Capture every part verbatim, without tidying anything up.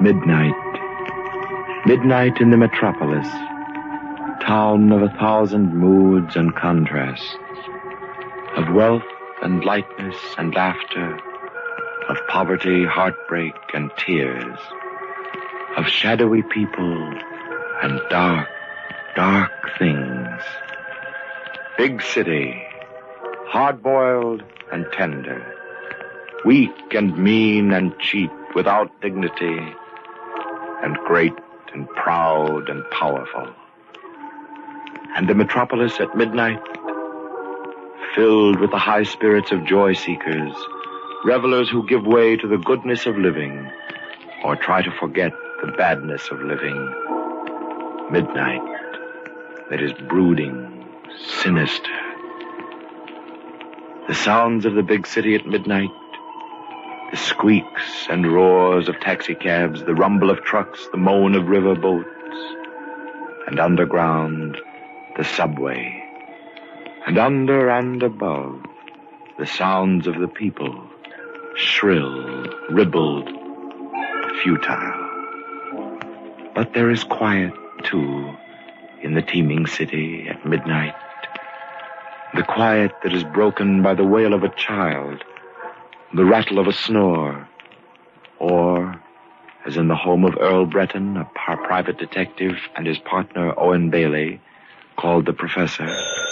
Midnight. Midnight in the metropolis. Town of a thousand moods and contrasts. Of wealth and lightness and laughter. Of poverty, heartbreak, and tears. Of shadowy people and dark, dark things. Big city. Hard-boiled and tender. Weak and mean and cheap without dignity. And great and proud and powerful. And the metropolis at midnight, filled with the high spirits of joy seekers, revelers who give way to the goodness of living, or try to forget the badness of living. Midnight that is brooding, sinister. The sounds of the big city at midnight, the squeaks and roars of taxicabs, the rumble of trucks, the moan of river boats, and underground, the subway. And under and above, the sounds of the people, shrill, ribald, futile. But there is quiet, too, in the teeming city at midnight. The quiet that is broken by the wail of a child, the rattle of a snore, or, as in the home of Earl Breton, a par- private detective, and his partner, Owen Bailey, called the Professor.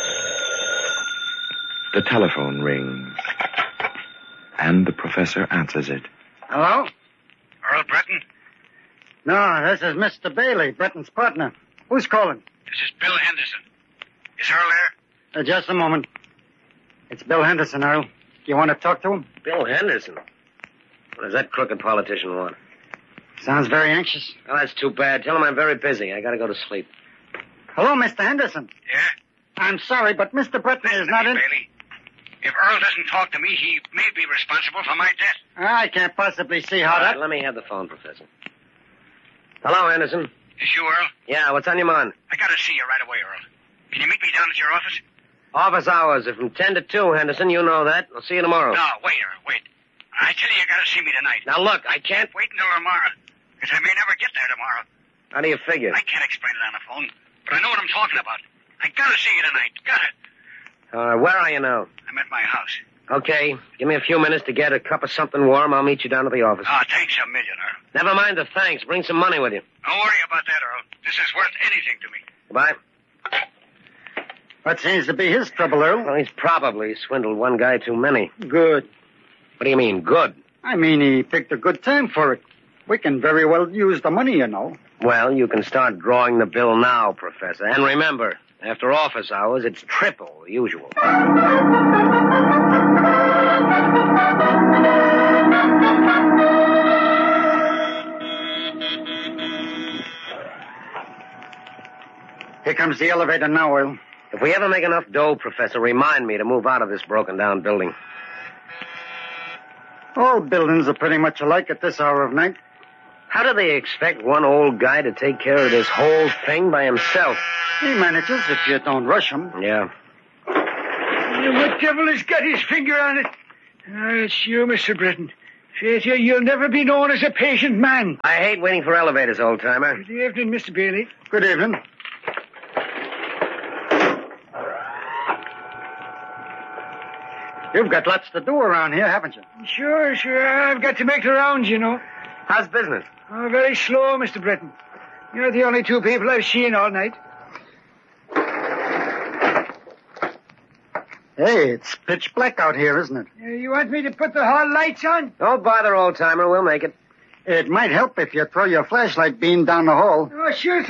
The telephone rings, and the Professor answers it. Hello? Earl Breton? No, this is Mister Bailey, Breton's partner. Who's calling? This is Bill Henderson. Is Earl there? Uh, just a moment. It's Bill Henderson, Earl. You want to talk to him? Bill Henderson? What does that crooked politician want? Sounds very anxious. Oh, that's too bad. Tell him I'm very busy. I gotta go to sleep. Hello, Mister Henderson. Yeah? I'm sorry, but Mister Breton Listen is not to me, in... Bailey. If Earl doesn't talk to me, he may be responsible for my death. I can't possibly see how All right, that... let me have the phone, Professor. Hello, Henderson. Is you, Earl? Yeah, what's on your mind? I gotta see you right away, Earl. Can you meet me down at your office? Office hours are from ten to two, Henderson. You know that. I'll see you tomorrow. No, wait, Earl, wait. I tell you, you gotta see me tonight. Now, look, I can't... Wait until tomorrow, because I may never get there tomorrow. How do you figure? I can't explain it on the phone, but I know what I'm talking about. I gotta see you tonight. Got it. Uh, where are you now? I'm at my house. Okay, give me a few minutes to get a cup of something warm. I'll meet you down at the office. Ah, thanks a million, Earl. Never mind the thanks. Bring some money with you. Don't worry about that, Earl. This is worth anything to me. Goodbye. What seems to be his trouble, Earl? Well, he's probably swindled one guy too many. Good. What do you mean, good? I mean, he picked a good time for it. We can very well use the money, you know. Well, you can start drawing the bill now, Professor. And remember, after office hours, it's triple the usual. Here comes the elevator now, Earl. If we ever make enough dough, Professor, remind me to move out of this broken-down building. All buildings are pretty much alike at this hour of night. How do they expect one old guy to take care of this whole thing by himself? He manages if you don't rush him. Yeah. What devil has got his finger on it? Oh, it's you, Mister Breton. Faith, you'll never be known as a patient man. I hate waiting for elevators, old-timer. Good evening, Mister Bailey. Good evening. You've got lots to do around here, haven't you? Sure, sure. I've got to make the rounds, you know. How's business? Oh, very slow, Mister Breton. You're the only two people I've seen all night. Hey, it's pitch black out here, isn't it? Uh, you want me to put the hall lights on? Don't bother, old-timer. We'll make it. It might help if you throw your flashlight beam down the hall. Oh, sure